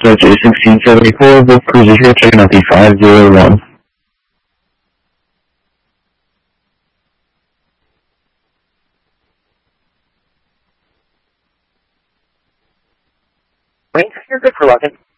dispatch A1674, both cruisers here, checking out the 501. Wait, you're good for 11.